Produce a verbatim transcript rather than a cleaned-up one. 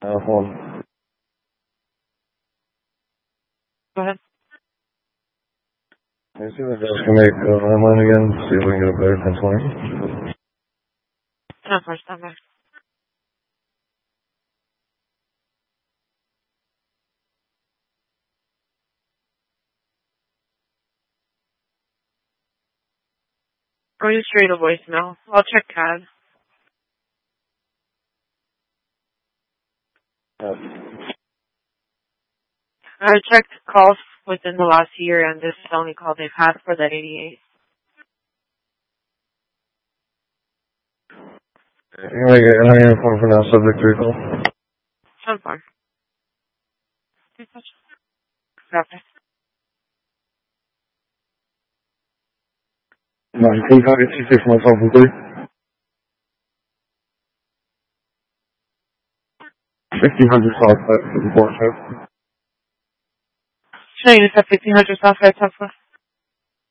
Uh, hold on. Go ahead. Can you see if guys can make uh, landline again? See if we can get a better ten twenty. ten four, stand by. Going straight to voicemail. I'll check C A D. Yes. I checked calls within the last year, and this is the only call they've had for that eighty-eight. You can make it nine uniform for now, subject to recall. ten four. Copy. nineteen target two six months off and three. fifteen hundred south, but for the board show. Shane, is that fifteen hundred Southside ten four?